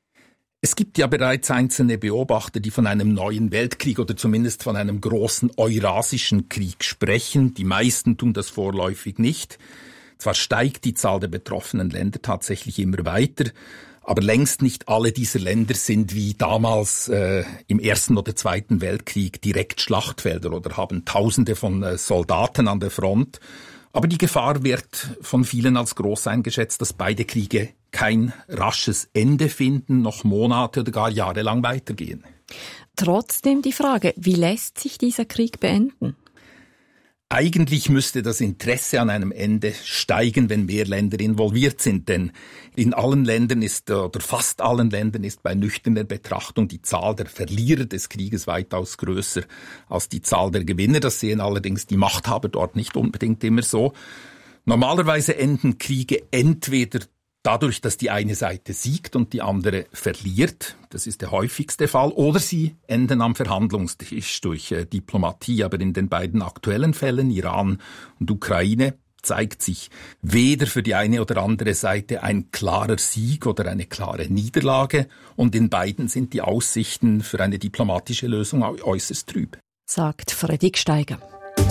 Es gibt ja bereits einzelne Beobachter, die von einem neuen Weltkrieg oder zumindest von einem großen eurasischen Krieg sprechen. Die meisten tun das vorläufig nicht. Zwar steigt die Zahl der betroffenen Länder tatsächlich immer weiter, aber längst nicht alle dieser Länder sind wie damals äh, im Ersten oder Zweiten Weltkrieg direkt Schlachtfelder oder haben Tausende von äh, Soldaten an der Front. Aber die Gefahr wird von vielen als groß eingeschätzt, dass beide Kriege kein rasches Ende finden, noch Monate oder gar Jahre lang weitergehen. Trotzdem die Frage, wie lässt sich dieser Krieg beenden? Eigentlich müsste das Interesse an einem Ende steigen, wenn mehr Länder involviert sind, denn in allen Ländern ist, oder fast allen Ländern ist bei nüchterner Betrachtung die Zahl der Verlierer des Krieges weitaus größer als die Zahl der Gewinner. Das sehen allerdings die Machthaber dort nicht unbedingt immer so. Normalerweise enden Kriege entweder dadurch, dass die eine Seite siegt und die andere verliert, das ist der häufigste Fall, oder sie enden am Verhandlungstisch durch äh, Diplomatie. Aber in den beiden aktuellen Fällen, Iran und Ukraine, zeigt sich weder für die eine oder andere Seite ein klarer Sieg oder eine klare Niederlage. Und in beiden sind die Aussichten für eine diplomatische Lösung äußerst trüb. Sagt Fredrik Steiger.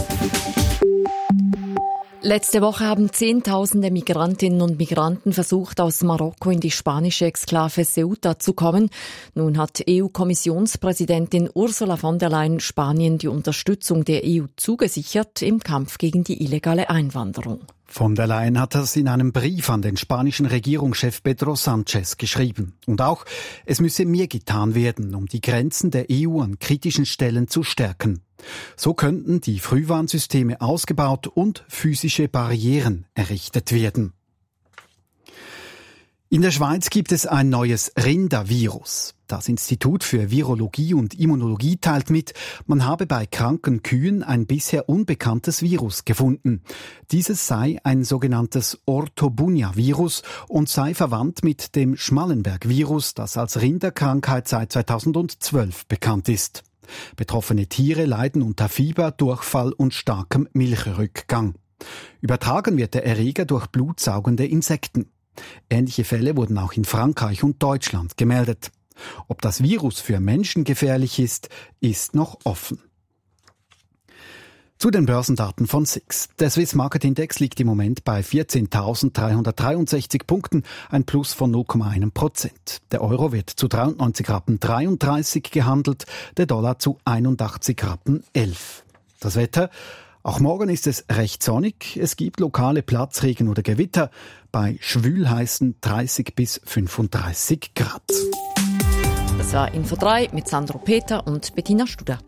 Letzte Woche haben Zehntausende Migrantinnen und Migranten versucht, aus Marokko in die spanische Exklave Ceuta zu kommen. Nun hat E U-Kommissionspräsidentin Ursula von der Leyen Spanien die Unterstützung der E U zugesichert im Kampf gegen die illegale Einwanderung. Von der Leyen hat das in einem Brief an den spanischen Regierungschef Pedro Sánchez geschrieben. Und auch, es müsse mehr getan werden, um die Grenzen der E U an kritischen Stellen zu stärken. So könnten die Frühwarnsysteme ausgebaut und physische Barrieren errichtet werden. In der Schweiz gibt es ein neues Rindervirus. Das Institut für Virologie und Immunologie teilt mit, man habe bei kranken Kühen ein bisher unbekanntes Virus gefunden. Dieses sei ein sogenanntes Orthobunia-Virus und sei verwandt mit dem Schmallenberg-Virus, das als Rinderkrankheit seit zweitausendzwölf bekannt ist. Betroffene Tiere leiden unter Fieber, Durchfall und starkem Milchrückgang. Übertragen wird der Erreger durch blutsaugende Insekten. Ähnliche Fälle wurden auch in Frankreich und Deutschland gemeldet. Ob das Virus für Menschen gefährlich ist, ist noch offen. Zu den Börsendaten von S I X. Der Swiss Market Index liegt im Moment bei vierzehntausenddreihundertdreiundsechzig Punkten, ein Plus von null Komma eins Prozent. Der Euro wird zu dreiundneunzig Rappen dreiunddreißig gehandelt, der Dollar zu einundachtzig Rappen elf. Das Wetter: Auch morgen ist es recht sonnig. Es gibt lokale Platzregen oder Gewitter bei schwülheißen dreißig bis fünfunddreißig Grad. Das war Info drei mit Sandro Peter und Bettina Studer.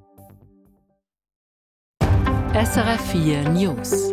S R F vier News.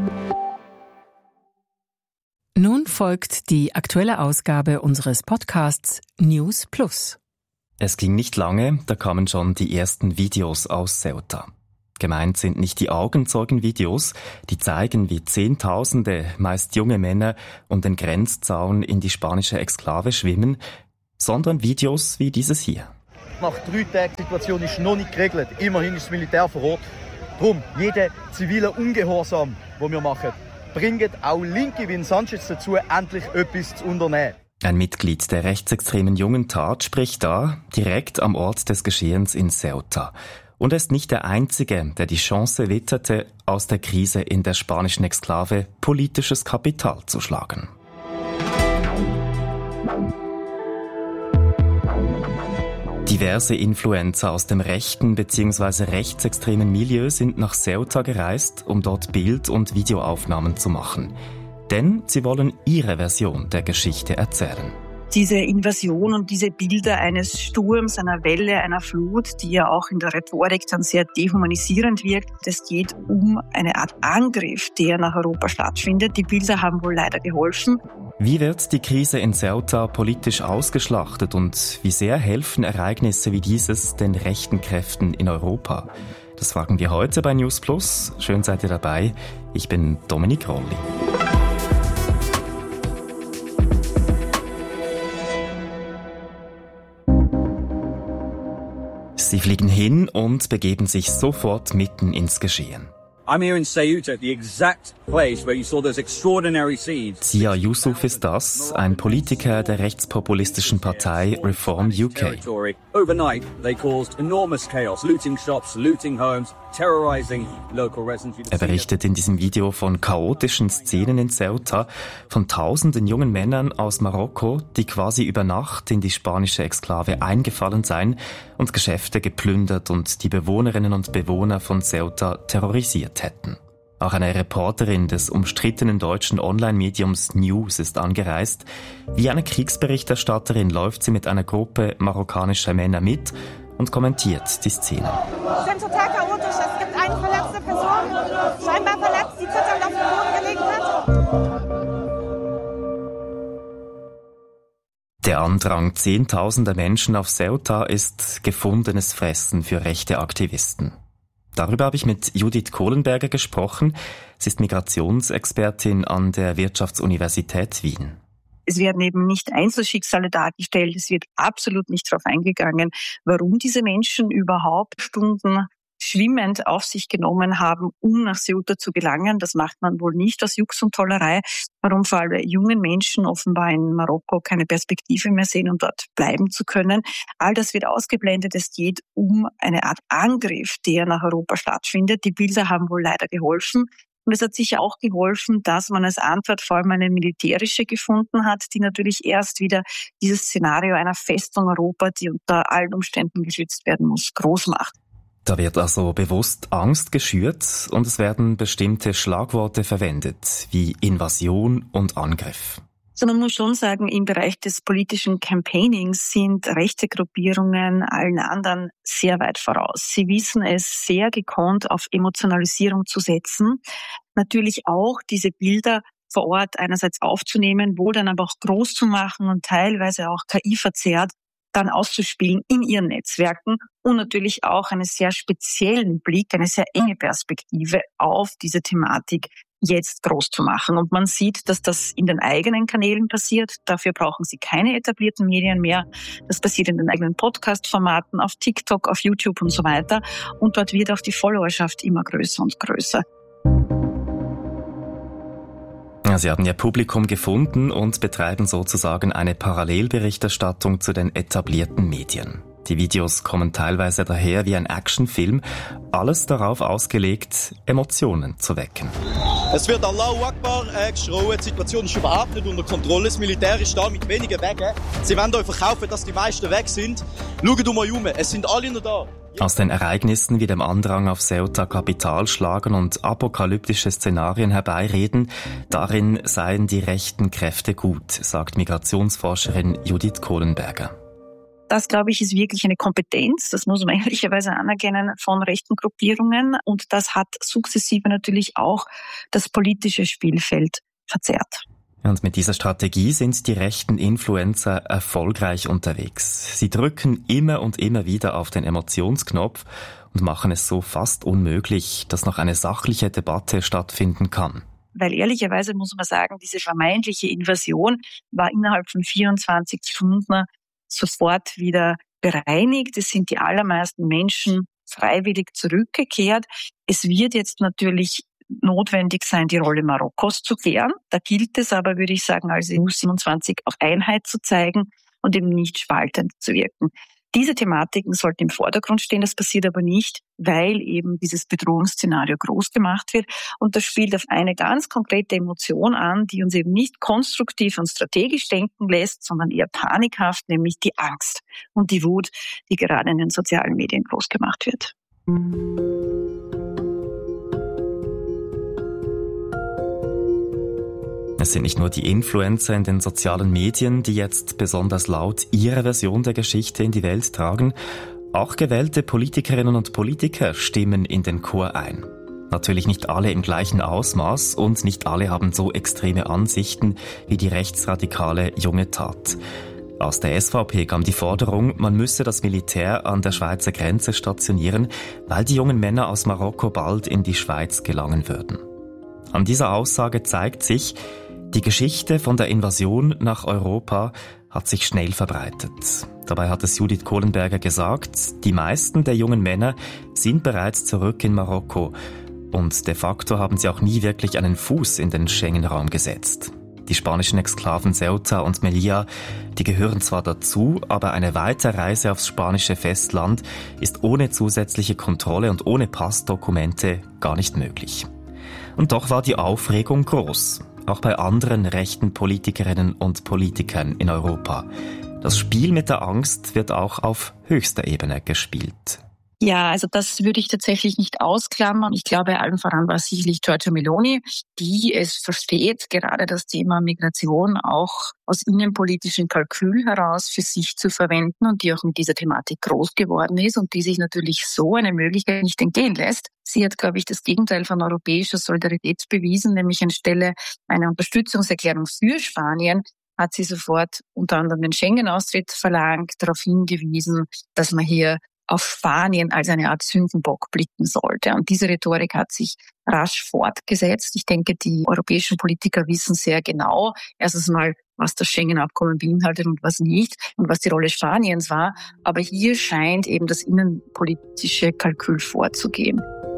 Nun folgt die aktuelle Ausgabe unseres Podcasts News Plus. Es ging nicht lange, da kamen schon die ersten Videos aus Ceuta. Gemeint sind nicht die Augenzeugenvideos, die zeigen, wie Zehntausende, meist junge Männer, um den Grenzzaun in die spanische Exklave schwimmen, sondern Videos wie dieses hier. Nach drei Tagen die Situation ist noch nicht geregelt. Immerhin ist das Militär vor Ort. Darum, jeder zivile Ungehorsam, den wir machen, bringt auch Linke wie Sanchez dazu, endlich etwas zu unternehmen. Ein Mitglied der rechtsextremen Jungen Tat spricht da, direkt am Ort des Geschehens in Ceuta. Und er ist nicht der Einzige, der die Chance witterte, aus der Krise in der spanischen Exklave politisches Kapital zu schlagen. Diverse Influencer aus dem rechten bzw. rechtsextremen Milieu sind nach Ceuta gereist, um dort Bild- und Videoaufnahmen zu machen. Denn sie wollen ihre Version der Geschichte erzählen. Diese Invasion und diese Bilder eines Sturms, einer Welle, einer Flut, die ja auch in der Rhetorik dann sehr dehumanisierend wirkt. Es geht um eine Art Angriff, der nach Europa stattfindet. Die Bilder haben wohl leider geholfen. Wie wird die Krise in Ceuta politisch ausgeschlachtet und wie sehr helfen Ereignisse wie dieses den rechten Kräften in Europa? Das fragen wir heute bei News Plus. Schön seid ihr dabei. Ich bin Dominik Rolli. Sie fliegen hin und begeben sich sofort mitten ins Geschehen. I'm here in Ceuta, the exact place where you saw those extraordinary scenes. Zia Yusuf ist das, ein Politiker der rechtspopulistischen Partei Reform U K. Overnight, they caused enormous chaos, looting shops, looting homes, terrorizing local residents. Er berichtet in diesem Video von chaotischen Szenen in Ceuta, von tausenden jungen Männern aus Marokko, die quasi über Nacht in die spanische Exklave eingefallen seien und Geschäfte geplündert und die Bewohnerinnen und Bewohner von Ceuta terrorisiert hätten. Auch eine Reporterin des umstrittenen deutschen Online-Mediums News ist angereist. Wie eine Kriegsberichterstatterin läuft sie mit einer Gruppe marokkanischer Männer mit und kommentiert die Szene. Sie sind total chaotisch. Es gibt eine verletzte Person, scheinbar verletzt, die zitternd auf den Boden gelegt wird. Der Andrang zehntausender Menschen auf Ceuta ist gefundenes Fressen für rechte Aktivisten. Darüber habe ich mit Judith Kohlenberger gesprochen. Sie ist Migrationsexpertin an der Wirtschaftsuniversität Wien. Es werden eben nicht Einzelschicksale dargestellt. Es wird absolut nicht darauf eingegangen, warum diese Menschen überhaupt Stunden schwimmend auf sich genommen haben, um nach Ceuta zu gelangen. Das macht man wohl nicht aus Jux und Tollerei. Warum vor allem jungen Menschen offenbar in Marokko keine Perspektive mehr sehen, um dort bleiben zu können. All das wird ausgeblendet. Es geht um eine Art Angriff, der nach Europa stattfindet. Die Bilder haben wohl leider geholfen. Und es hat sicher auch geholfen, dass man als Antwort vor allem eine militärische gefunden hat, die natürlich erst wieder dieses Szenario einer Festung Europa, die unter allen Umständen geschützt werden muss, groß macht. Da wird also bewusst Angst geschürt und es werden bestimmte Schlagworte verwendet, wie Invasion und Angriff. So, man muss schon sagen, im Bereich des politischen Campaignings sind rechte Gruppierungen allen anderen sehr weit voraus. Sie wissen es sehr gekonnt auf Emotionalisierung zu setzen. Natürlich auch diese Bilder vor Ort einerseits aufzunehmen, wohl dann aber auch groß zu machen und teilweise auch K I verzerrt, dann auszuspielen in ihren Netzwerken und natürlich auch einen sehr speziellen Blick, eine sehr enge Perspektive auf diese Thematik jetzt groß zu machen. Und man sieht, dass das in den eigenen Kanälen passiert. Dafür brauchen sie keine etablierten Medien mehr. Das passiert in den eigenen Podcast-Formaten, auf TikTok, auf YouTube und so weiter. Und dort wird auch die Followerschaft immer größer und größer. Ja, Sie haben Ihr Publikum gefunden und betreiben sozusagen eine Parallelberichterstattung zu den etablierten Medien. Die Videos kommen teilweise daher wie ein Actionfilm, alles darauf ausgelegt, Emotionen zu wecken. Es wird Allahu Akbar äh, geschrien, die Situation ist überhaupt nicht unter Kontrolle, das Militär ist da mit wenigen Wegen. Sie wollen euch verkaufen, dass die meisten weg sind. Schaut um euch herum, es sind alle noch da. Aus den Ereignissen wie dem Andrang auf Ceuta Kapital schlagen und apokalyptische Szenarien herbeireden, darin seien die rechten Kräfte gut, sagt Migrationsforscherin Judith Kohlenberger. Das, glaube ich, ist wirklich eine Kompetenz, das muss man ehrlicherweise anerkennen, von rechten Gruppierungen. Und das hat sukzessive natürlich auch das politische Spielfeld verzerrt. Und mit dieser Strategie sind die rechten Influencer erfolgreich unterwegs. Sie drücken immer und immer wieder auf den Emotionsknopf und machen es so fast unmöglich, dass noch eine sachliche Debatte stattfinden kann. Weil ehrlicherweise muss man sagen, diese vermeintliche Invasion war innerhalb von vierundzwanzig Stunden sofort wieder bereinigt. Es sind die allermeisten Menschen freiwillig zurückgekehrt. Es wird jetzt natürlich notwendig sein, die Rolle Marokkos zu klären. Da gilt es aber, würde ich sagen, als E U siebenundzwanzig auch Einheit zu zeigen und eben nicht spaltend zu wirken. Diese Thematiken sollten im Vordergrund stehen, das passiert aber nicht, weil eben dieses Bedrohungsszenario groß gemacht wird. Und das spielt auf eine ganz konkrete Emotion an, die uns eben nicht konstruktiv und strategisch denken lässt, sondern eher panikhaft, nämlich die Angst und die Wut, die gerade in den sozialen Medien groß gemacht wird. Es sind nicht nur die Influencer in den sozialen Medien, die jetzt besonders laut ihre Version der Geschichte in die Welt tragen. Auch gewählte Politikerinnen und Politiker stimmen in den Chor ein. Natürlich nicht alle im gleichen Ausmaß und nicht alle haben so extreme Ansichten wie die rechtsradikale Junge Tat. Aus der S V P kam die Forderung, man müsse das Militär an der Schweizer Grenze stationieren, weil die jungen Männer aus Marokko bald in die Schweiz gelangen würden. An dieser Aussage zeigt sich, die Geschichte von der Invasion nach Europa hat sich schnell verbreitet. Dabei hat es Judith Kohlenberger gesagt, die meisten der jungen Männer sind bereits zurück in Marokko und de facto haben sie auch nie wirklich einen Fuß in den Schengen-Raum gesetzt. Die spanischen Exklaven Ceuta und Melilla, die gehören zwar dazu, aber eine Weiterreise aufs spanische Festland ist ohne zusätzliche Kontrolle und ohne Passdokumente gar nicht möglich. Und doch war die Aufregung groß. Auch bei anderen rechten Politikerinnen und Politikern in Europa. Das Spiel mit der Angst wird auch auf höchster Ebene gespielt. Ja, also das würde ich tatsächlich nicht ausklammern. Ich glaube, allen voran war sicherlich Giorgia Meloni, die es versteht, gerade das Thema Migration auch aus innenpolitischen Kalkül heraus für sich zu verwenden und die auch mit dieser Thematik groß geworden ist und die sich natürlich so eine Möglichkeit nicht entgehen lässt. Sie hat, glaube ich, das Gegenteil von europäischer Solidarität bewiesen, nämlich anstelle einer Unterstützungserklärung für Spanien hat sie sofort unter anderem den Schengen-Austritt verlangt, darauf hingewiesen, dass man hier auf Spanien als eine Art Sündenbock blicken sollte. Und diese Rhetorik hat sich rasch fortgesetzt. Ich denke, die europäischen Politiker wissen sehr genau, erstens mal, was das Schengen-Abkommen beinhaltet und was nicht und was die Rolle Spaniens war. Aber hier scheint eben das innenpolitische Kalkül vorzugehen.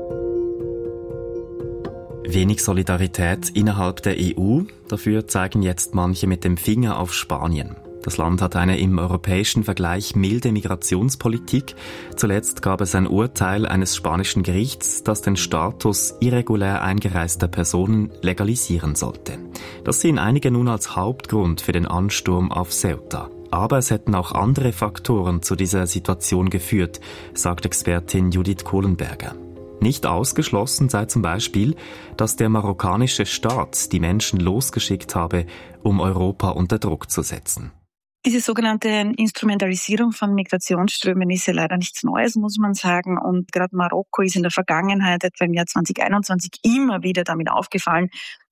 Wenig Solidarität innerhalb der E U, dafür zeigen jetzt manche mit dem Finger auf Spanien. Das Land hat eine im europäischen Vergleich milde Migrationspolitik. Zuletzt gab es ein Urteil eines spanischen Gerichts, das den Status irregulär eingereister Personen legalisieren sollte. Das sehen einige nun als Hauptgrund für den Ansturm auf Ceuta. Aber es hätten auch andere Faktoren zu dieser Situation geführt, sagt Expertin Judith Kohlenberger. Nicht ausgeschlossen sei zum Beispiel, dass der marokkanische Staat die Menschen losgeschickt habe, um Europa unter Druck zu setzen. Diese sogenannte Instrumentalisierung von Migrationsströmen ist ja leider nichts Neues, muss man sagen. Und gerade Marokko ist in der Vergangenheit, etwa im Jahr zwanzig einundzwanzig, immer wieder damit aufgefallen,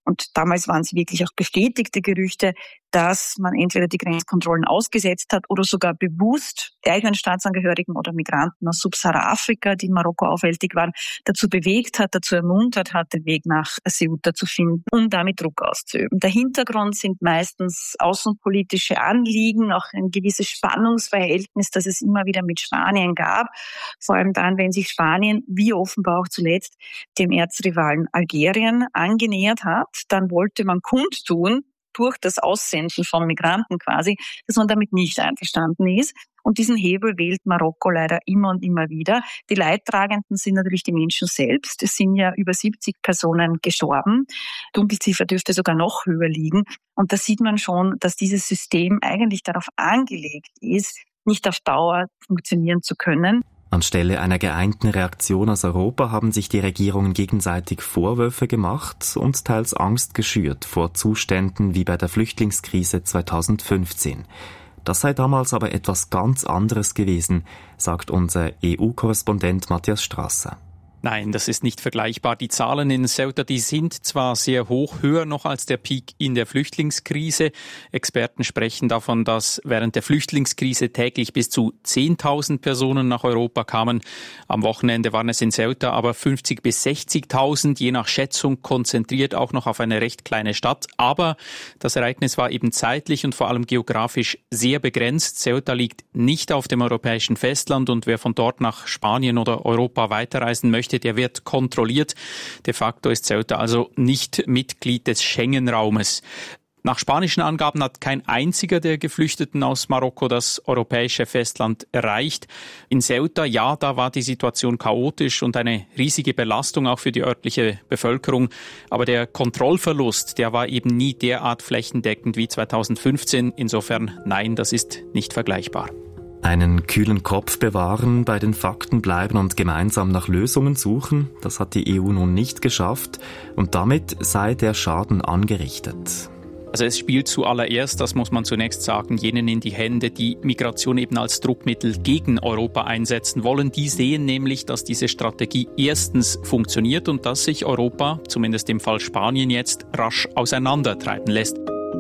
Und damals waren es wirklich auch bestätigte Gerüchte, dass man entweder die Grenzkontrollen ausgesetzt hat oder sogar bewusst eigenen Staatsangehörigen oder Migranten aus Subsahara-Afrika, die in Marokko aufhältig waren, dazu bewegt hat, dazu ermuntert hat, den Weg nach Ceuta zu finden, um damit Druck auszuüben. Der Hintergrund sind meistens außenpolitische Anliegen, auch ein gewisses Spannungsverhältnis, das es immer wieder mit Spanien gab. Vor allem dann, wenn sich Spanien, wie offenbar auch zuletzt, dem Erzrivalen Algerien angenähert hat, dann wollte man kundtun, durch das Aussenden von Migranten quasi, dass man damit nicht einverstanden ist. Und diesen Hebel wählt Marokko leider immer und immer wieder. Die Leidtragenden sind natürlich die Menschen selbst. Es sind ja über siebzig Personen gestorben. Dunkelziffer dürfte sogar noch höher liegen. Und da sieht man schon, dass dieses System eigentlich darauf angelegt ist, nicht auf Dauer funktionieren zu können. Anstelle einer geeinten Reaktion aus Europa haben sich die Regierungen gegenseitig Vorwürfe gemacht und teils Angst geschürt vor Zuständen wie bei der Flüchtlingskrise zweitausendfünfzehn. Das sei damals aber etwas ganz anderes gewesen, sagt unser E U-Korrespondent Matthias Strasser. Nein, das ist nicht vergleichbar. Die Zahlen in Ceuta, die sind zwar sehr hoch, höher noch als der Peak in der Flüchtlingskrise. Experten sprechen davon, dass während der Flüchtlingskrise täglich bis zu zehntausend Personen nach Europa kamen. Am Wochenende waren es in Ceuta aber fünfzig bis sechzigtausend, je nach Schätzung konzentriert auch noch auf eine recht kleine Stadt. Aber das Ereignis war eben zeitlich und vor allem geografisch sehr begrenzt. Ceuta liegt nicht auf dem europäischen Festland und wer von dort nach Spanien oder Europa weiterreisen möchte, der wird kontrolliert. De facto ist Ceuta also nicht Mitglied des Schengen-Raumes. Nach spanischen Angaben hat kein einziger der Geflüchteten aus Marokko das europäische Festland erreicht. In Ceuta, ja, da war die Situation chaotisch und eine riesige Belastung auch für die örtliche Bevölkerung. Aber der Kontrollverlust, der war eben nie derart flächendeckend wie zweitausendfünfzehn. Insofern, nein, das ist nicht vergleichbar. Einen kühlen Kopf bewahren, bei den Fakten bleiben und gemeinsam nach Lösungen suchen, das hat die E U nun nicht geschafft und damit sei der Schaden angerichtet. Also es spielt zuallererst, das muss man zunächst sagen, jenen in die Hände, die Migration eben als Druckmittel gegen Europa einsetzen wollen. Die sehen nämlich, dass diese Strategie erstens funktioniert und dass sich Europa, zumindest im Fall Spanien jetzt, rasch auseinandertreiben lässt.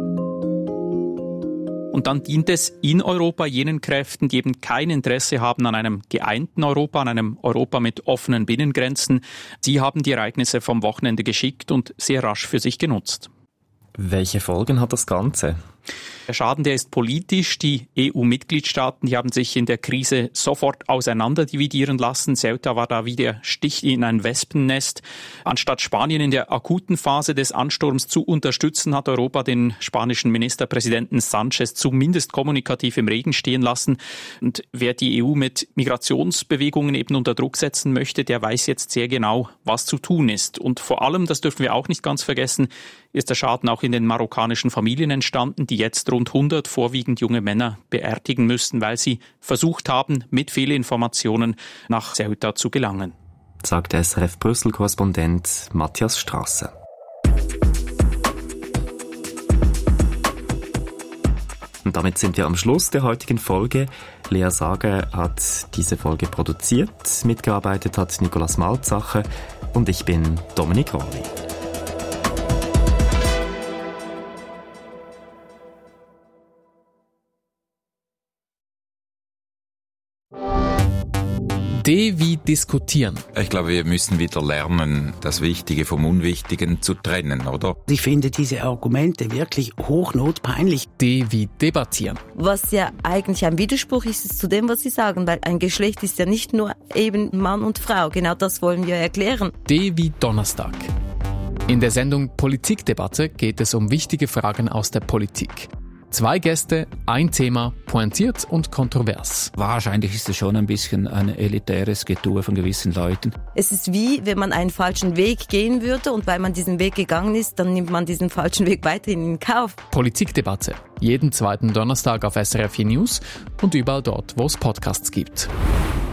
Und dann dient es in Europa jenen Kräften, die eben kein Interesse haben an einem geeinten Europa, an einem Europa mit offenen Binnengrenzen. Sie haben die Ereignisse vom Wochenende geschickt und sehr rasch für sich genutzt. Welche Folgen hat das Ganze? Der Schaden, der ist politisch. Die E U-Mitgliedstaaten, die haben sich in der Krise sofort auseinanderdividieren lassen. Ceuta war da wie der Stich in ein Wespennest. Anstatt Spanien in der akuten Phase des Ansturms zu unterstützen, hat Europa den spanischen Ministerpräsidenten Sanchez zumindest kommunikativ im Regen stehen lassen. Und wer die E U mit Migrationsbewegungen eben unter Druck setzen möchte, der weiß jetzt sehr genau, was zu tun ist. Und vor allem, das dürfen wir auch nicht ganz vergessen, ist der Schaden auch in den marokkanischen Familien entstanden, die jetzt rund hundert vorwiegend junge Männer beerdigen müssten, weil sie versucht haben, mit Fehlinformationen nach Ceuta zu gelangen. Sagt S R F-Brüssel-Korrespondent Matthias Strasser. Und damit sind wir am Schluss der heutigen Folge. Lea Sager hat diese Folge produziert, mitgearbeitet hat Nikolaus Malzacher und ich bin Dominik Rolli. D wie diskutieren. Ich glaube, wir müssen wieder lernen, das Wichtige vom Unwichtigen zu trennen, oder? Ich finde diese Argumente wirklich hochnotpeinlich. D wie debattieren. Was ja eigentlich ein Widerspruch ist, ist zu dem, was Sie sagen, weil ein Geschlecht ist ja nicht nur eben Mann und Frau. Genau das wollen wir erklären. D wie Donnerstag. In der Sendung Politikdebatte geht es um wichtige Fragen aus der Politik. Zwei Gäste, ein Thema, pointiert und kontrovers. Wahrscheinlich ist es schon ein bisschen ein elitäres Getue von gewissen Leuten. Es ist wie, wenn man einen falschen Weg gehen würde und weil man diesen Weg gegangen ist, dann nimmt man diesen falschen Weg weiterhin in Kauf. Politikdebatte. Jeden zweiten Donnerstag auf S R F vier News und überall dort, wo es Podcasts gibt.